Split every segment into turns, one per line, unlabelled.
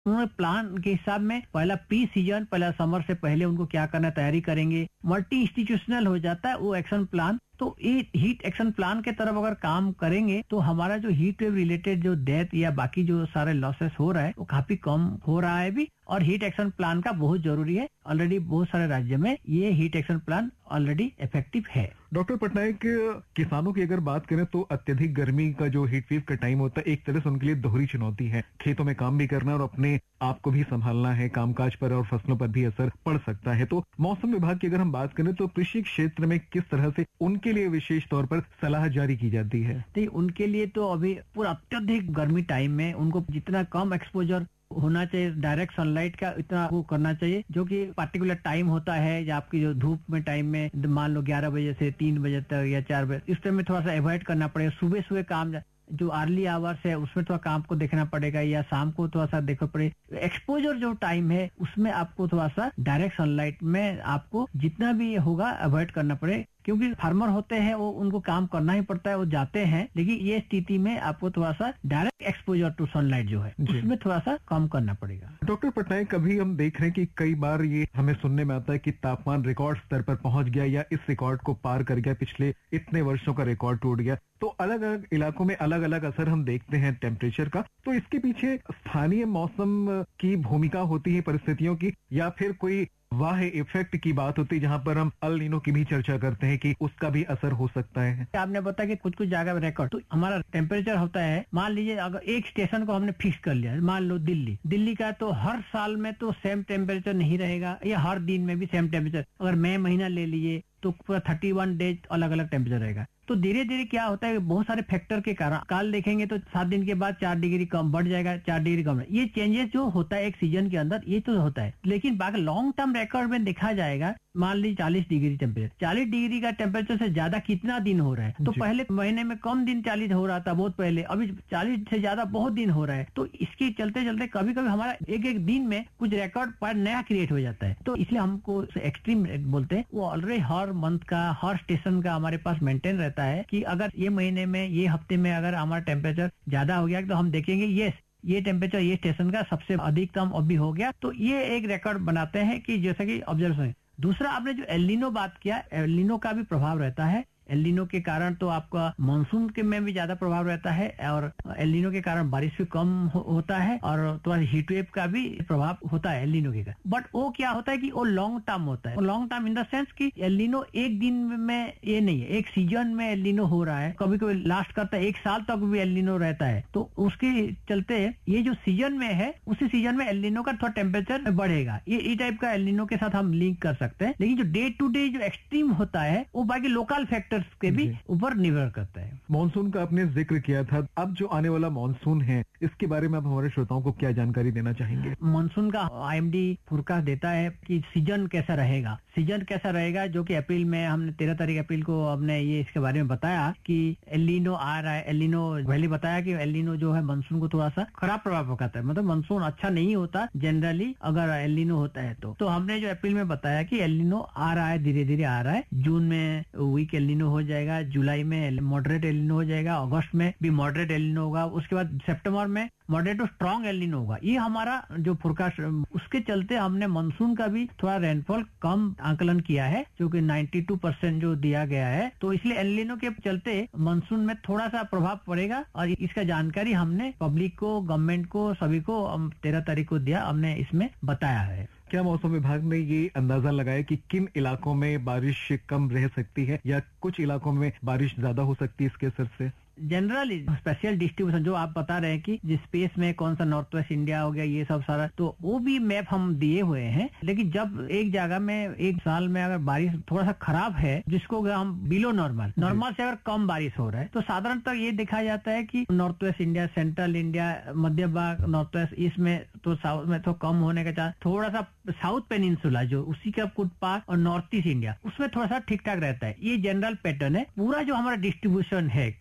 उन्होंने प्लान के हिसाब में पहला प्री सीजन, पहला समर से पहले उनको क्या करना है तैयारी करेंगे। मल्टी इंस्टीट्यूशनल हो जाता है वो एक्शन प्लान। तो ये हीट एक्शन प्लान के तरफ अगर काम करेंगे तो हमारा जो हीट वेव रिलेटेड जो डेथ या बाकी जो सारे लॉसेस हो रहा है वो काफी कम हो रहा है भी। और हीट एक्शन प्लान का बहुत जरूरी है। ऑलरेडी बहुत सारे राज्य में ये heat action plan already effective है।
डॉक्टर पटनायक, किसानों की अगर बात करें तो अत्यधिक गर्मी का जो हीट वेव का टाइम होता है एक तरह से उनके लिए दोहरी चुनौती है। खेतों में काम भी करना और अपने आप को भी संभालना है, कामकाज पर और फसलों पर भी असर पड़ सकता है। तो मौसम विभाग की अगर हम बात करें तो कृषि क्षेत्र में किस तरह से उनके लिए विशेष तौर पर सलाह जारी की जाती है?
तो उनके लिए तो अभी पूरा अत्यधिक गर्मी टाइम में उनको जितना कम एक्सपोजर होना चाहिए डायरेक्ट सनलाइट का इतना वो करना चाहिए, जो कि पार्टिकुलर टाइम होता है या आपकी जो धूप में टाइम में मान लो 11 बजे से 3 बजे तक या 4 बजे, इस टाइम में थोड़ा सा अवॉइड करना पड़ेगा। सुबह सुबह काम जो अर्ली आवर्स है उसमें थोड़ा काम को देखना पड़ेगा या शाम को थोड़ा सा देखना पड़ेगा। एक्सपोजर जो टाइम है उसमें आपको थोड़ा सा डायरेक्ट सनलाइट में आपको जितना भी होगा अवॉइड करना पड़े, क्योंकि फार्मर होते हैं वो उनको काम करना ही पड़ता है, वो जाते हैं। लेकिन ये स्थिति में आपको थोड़ा सा डायरेक्ट एक्सपोजर टू सनलाइट जो है उसमें थोड़ा सा कम करना पड़ेगा।
डॉक्टर पटनायक, कभी हम देख रहे हैं कि कई बार ये हमें सुनने में आता है कि तापमान रिकॉर्ड स्तर पर पहुंच गया या इस रिकॉर्ड को पार कर गया, पिछले इतने वर्षों का रिकॉर्ड टूट गया। तो अलग अलग इलाकों में अलग अलग असर हम देखते हैं टेम्परेचर का। तो इसके पीछे स्थानीय मौसम की भूमिका होती है, परिस्थितियों की, या फिर कोई वाह इफेक्ट की बात होती है जहां पर हम अल नीनो की भी चर्चा करते हैं कि उसका भी असर हो सकता है?
आपने बताया कि कुछ कुछ जगह में रिकॉर्ड, तो हमारा टेम्परेचर होता है, मान लीजिए अगर एक स्टेशन को हमने फिक्स कर लिया, मान लो दिल्ली का, तो हर साल में तो सेम टेम्परेचर नहीं रहेगा या हर दिन में भी सेम टेम्परेचर। अगर मई महीना ले लिए तो पूरा 31 डेज अलग अलग टेम्परेचर रहेगा। तो धीरे धीरे क्या होता है, बहुत सारे फैक्टर के कारण काल देखेंगे तो 7 दिन के बाद 4 डिग्री कम बढ़ जाएगा, 4 डिग्री कम। ये चेंजेस जो होता है एक सीजन के अंदर ये तो होता है, लेकिन बाकी लॉन्ग टर्म रिकॉर्ड में देखा जाएगा, मान लीजिए 40 डिग्री टेम्परेचर, 40 डिग्री का टेम्परेचर से ज्यादा कितना दिन हो रहा है। तो पहले महीने में कम दिन 40 हो रहा था बहुत पहले, अभी 40 से ज्यादा बहुत दिन हो रहा है। तो इसके चलते चलते कभी कभी हमारा एक एक दिन में कुछ रिकॉर्ड पर नया क्रिएट हो जाता है। तो इसलिए हमको एक्सट्रीम बोलते हैं, वो ऑलरेडी हर मंथ का हर स्टेशन का हमारे पास मेंटेन रहता है कि अगर ये महीने में ये हफ्ते में अगर हमारा टेम्परेचर ज्यादा हो गया तो हम देखेंगे ये टेम्परेचर ये स्टेशन का सबसे अधिकतम अभी हो गया, तो ये एक रिकॉर्ड बनाते हैं कि जैसे कि ऑब्जर्वेशन। दूसरा, आपने जो एल नीनो बात किया, एल नीनो का भी प्रभाव रहता है। एल नीनो के कारण तो आपका मानसून के में भी ज्यादा प्रभाव रहता है और एल नीनो के कारण बारिश भी कम होता है और तो हीट वेव का भी प्रभाव होता है एल नीनो के कारण। बट वो क्या होता है कि वो लॉन्ग टर्म होता है। Long term in the sense कि एल नीनो एक दिन में ये नहीं है, एक सीजन में एल नीनो हो रहा है, कभी कभी लास्ट करता है 1 साल तक भी एल नीनो रहता है। तो उसके चलते ये जो सीजन में है उसी सीजन में एल नीनो का थोड़ा टेम्परेचर बढ़ेगा। ये टाइप का एल नीनो के साथ हम लिंक कर सकते हैं। लेकिन जो डे टू डे जो एक्सट्रीम होता है वो बाकी लोकल फैक्टर के भी ऊपर निर्भर करता है।
मानसून का आपने जिक्र किया था, अब जो आने वाला मानसून है इसके बारे में आप हमारे श्रोताओं को क्या जानकारी देना चाहेंगे?
मानसून का आईएमडी फोरकास्ट देता है कि सीजन कैसा रहेगा। सीजन कैसा रहेगा जो कि अप्रैल में हमने 13 तारीख अप्रैल को हमने ये इसके बारे में बताया कि एल नीनो आ रहा है। एल नीनो पहले बताया कि एल नीनो जो है मानसून को थोड़ा सा खराब प्रभाव पड़ता है, मतलब मानसून अच्छा नहीं होता जनरली अगर एल नीनो होता है तो हमने जो अप्रैल में बताया कि एल नीनो आ रहा है, धीरे धीरे आ रहा है। जून में वीक एल नीनो हो जाएगा, जुलाई में मॉडरेट एल नीनो हो जाएगा, अगस्त में भी मॉडरेट एल नीनो होगा, उसके बाद सितंबर में moderate to strong El Nino होगा। ये हमारा जो फोरकास्ट, उसके चलते हमने मानसून का भी थोड़ा रेनफॉल कम आकलन किया है जो कि 92% जो दिया गया है। तो इसलिए एल नीनो के चलते मानसून में थोड़ा सा प्रभाव पड़ेगा और इसका जानकारी हमने पब्लिक को, गवर्नमेंट को, सभी को 13 तारीख को दिया, हमने इसमें बताया है।
क्या मौसम विभाग ने ये अंदाजा लगाया कि किन इलाकों में बारिश कम रह सकती है या कुछ इलाकों में बारिश ज्यादा हो सकती है इसके असर से?
जनरली स्पेशल डिस्ट्रीब्यूशन जो आप बता रहे हैं कि जिस स्पेस में कौन सा नॉर्थ वेस्ट इंडिया हो गया, ये सब सारा, तो वो भी मैप हम दिए हुए हैं। लेकिन जब एक जगह में एक साल में अगर बारिश थोड़ा सा खराब है, जिसको हम बिलो नॉर्मल से अगर कम बारिश हो रहा है, तो साधारणतः ये देखा जाता है कि north west India, central India, मध्य भाग, नॉर्थ वेस्ट, इसमें तो साउथ में तो कम होने का चांस, थोड़ा सा साउथ पेनिनसुला जो उसी का कुछ पार्ट और नॉर्थ ईस्ट इंडिया उसमें थोड़ा सा ठीक ठाक रहता है। ये जनरल पैटर्न है। पूरा जो हमारा डिस्ट्रीब्यूशन है कौन सा राज्य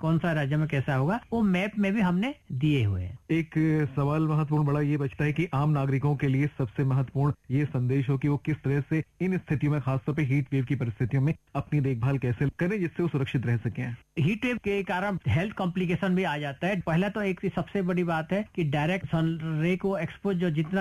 राज्य में कैसा होगा, वो मैप में भी हमने दिए हुए हैं।
एक सवाल महत्वपूर्ण बड़ा ये बचता है कि आम नागरिकों के लिए सबसे महत्वपूर्ण ये संदेश हो कि वो किस तरह से इन स्थितियों में, खासतौर पे हीट वेव की परिस्थितियों में अपनी देखभाल कैसे करें जिससे वो सुरक्षित रह सकें।
हीट वेव के कारण हेल्थ कॉम्प्लिकेशन भी आ जाता है। पहला तो एक सबसे बड़ी बात है कि डायरेक्ट सन रे को एक्सपोज जो जितना